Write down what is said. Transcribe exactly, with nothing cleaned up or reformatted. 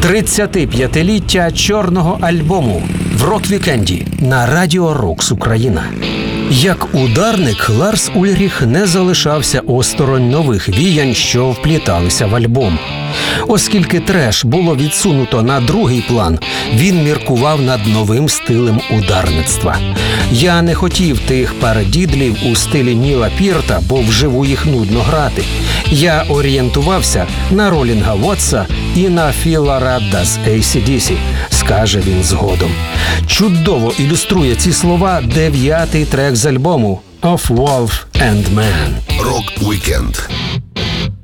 тридцятип'ятиліття чорного альбому в рок-вікенді на Радіо Рокс Україна. Як ударник, Ларс Ульріх не залишався осторонь нових віянь, що впліталися в альбом. Оскільки треш було відсунуто на другий план, він міркував над новим стилем ударництва. Я не хотів тих парадідлів у стилі Ніла Пірта, бо вживу їх нудно грати. Я орієнтувався на Ролінга Вотса і на Філа Радда з ей сі ді сі, скаже він згодом. Чудово ілюструє ці слова дев'ятий трек з альбому «Of Wolf and Man». Рок-вікенд.